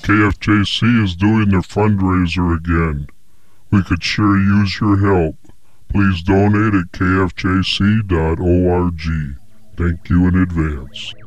KFJC is doing their fundraiser again. We could sure use your help. Please donate at kfjc.org. Thank you in advance.